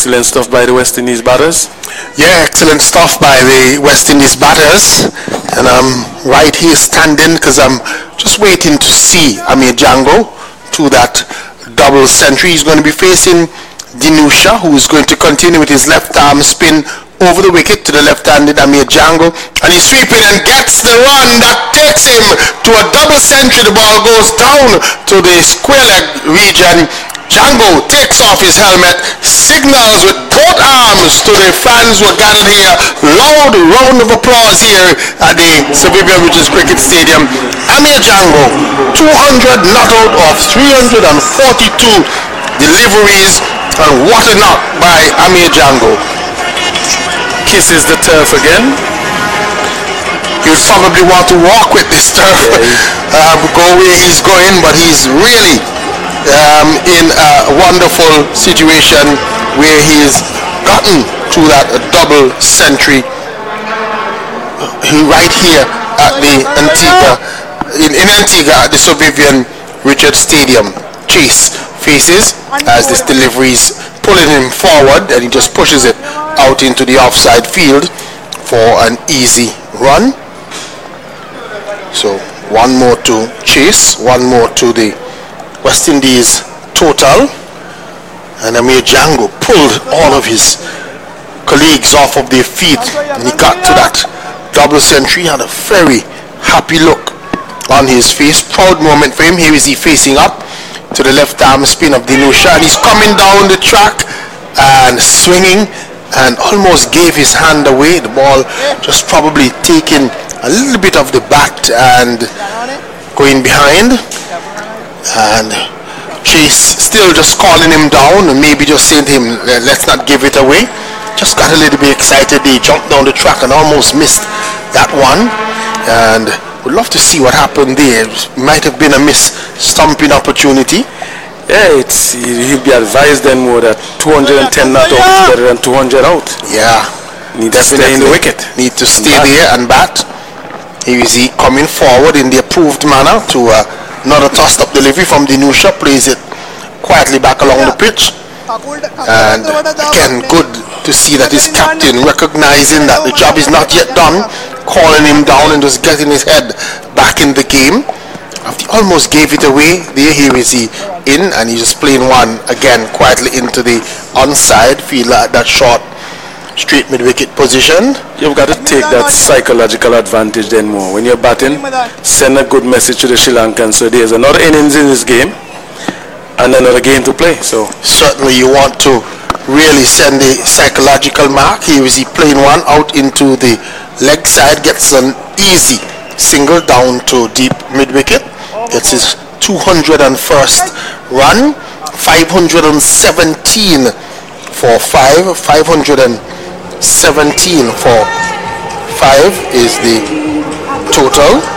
Excellent stuff by the West Indies batters. Yeah, excellent stuff by the West Indies batters. And I'm right here standing because I'm just waiting to see Amir Django to that double century. He's going to be facing Dinusha, who is going to continue with his left arm spin over the wicket to the left-handed Amir Django, and he's sweeping and gets the run that takes him to a double century. The ball goes down to the square leg region. Django takes off his helmet, signals with both arms to the fans who are gathered here. Loud round of applause here at the Sir Vivian Richards Cricket Stadium. Amir Django, 200 not out of 342 deliveries, and what a knock by Amir Django. Kisses the turf again. You'd probably want to walk with this turf, go where he's going, but he's really in a wonderful situation where he's gotten to that double century right here at the Antigua, in Antigua at the Sir Vivian Richards Stadium. Chase faces as this delivery is pulling him forward, and he just pushes it out into the offside field for an easy run. So one more to Chase, one more to the West Indies total, and Amir Django pulled all of his colleagues off of their feet, and he got to that double century. Had a very happy look on his face, proud moment for him. Here is he facing up to the left arm spin of Dinusha, and he's coming down the track and swinging, and almost gave his hand away. The ball just probably taking a little bit of the bat and going behind, and Chase still just calling him down and maybe just saying to him, let's not give it away. Just got a little bit excited. He jumped down the track and almost missed that one, and would love to see what happened there. Might have been a miss stumping opportunity. Yeah, he'll be advised then more that 210 not out is better than 200 out. Yeah, Need to stay in the wicket. Need to stay there and bat. Here is he coming forward in the approved manner to another tossed up delivery from Dinusha. Plays it quietly back along the pitch. And again, good to see that his captain recognizing that the job is not yet done, calling him down and just getting his head back in the game. He almost gave it away there. Here is he in, and he's just playing one again quietly into the onside field at that short straight mid-wicket position. You've got to take that psychological advantage then more. When you're batting, send a good message to the Sri Lankans. So there's another innings in this game and another game to play. So certainly you want to really send a psychological mark. Here is he playing one out into the leg side, gets an easy single down to deep mid-wicket. Gets his 201st run, 517 for 5, 517 for 5 is the total.